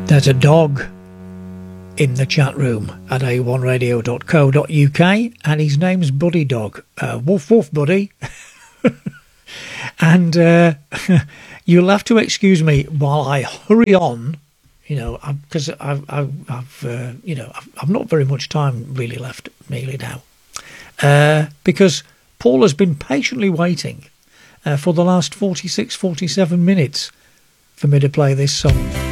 There's a dog in the chat room at a1radio.co.uk and his name's Buddy Dog. Woof woof, Buddy. And you'll have to excuse me while I hurry on, you know, because I've not very much time really left nearly now, because Paul has been patiently waiting for the last 46, 47 minutes for me to play this song.